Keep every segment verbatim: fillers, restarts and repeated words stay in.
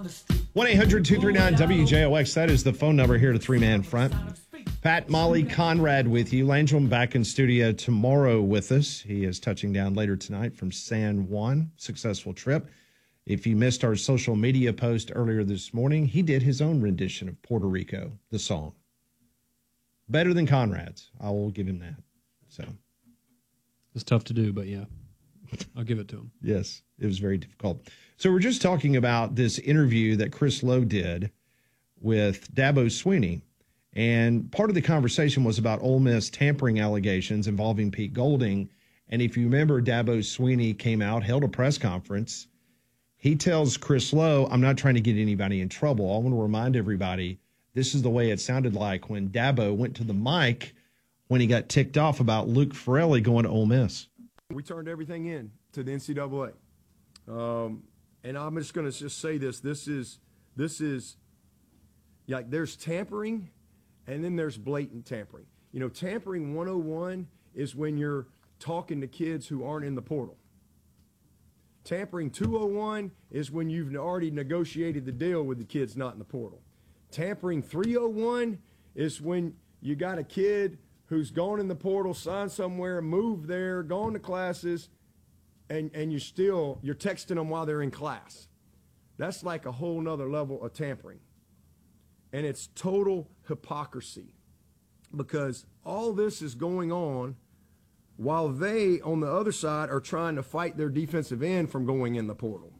one eight hundred two three nine W J O X. That is the phone number here to Three Man Front. Pat, Molly, Conrad with you. Landrum back in studio tomorrow with us. He is touching down later tonight from San Juan. Successful trip. If you missed our social media post earlier this morning, he did his own rendition of Puerto Rico, the song. Better than Conrad's. I will give him that. So it's tough to do, but yeah, I'll give it to him. Yes, it was very difficult. So we're just talking about this interview that Chris Lowe did with Dabo Swinney. And part of the conversation was about Ole Miss tampering allegations involving Pete Golding. And if you remember, Dabo Swinney came out, held a press conference. He tells Chris Lowe, I'm not trying to get anybody in trouble. I want to remind everybody, this is the way it sounded like when Dabo went to the mic when he got ticked off about Luke Farrelly going to Ole Miss. We turned everything in to the N C double A. Um, and I'm just going to just say this. This is, this is, like, there's tampering, and then there's blatant tampering. You know, tampering one oh one is when you're talking to kids who aren't in the portal. Tampering two oh one is when you've already negotiated the deal with the kids not in the portal. Tampering three oh one is when you got a kid who's gone in the portal, signed somewhere, moved there, gone to classes, and, and you still, you're texting them while they're in class. That's like a whole nother level of tampering. And it's total hypocrisy because all this is going on while they, on the other side, are trying to fight their defensive end from going in the portal.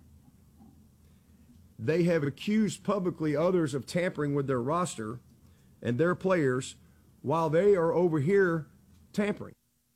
They have accused publicly others of tampering with their roster and their players while they are over here tampering.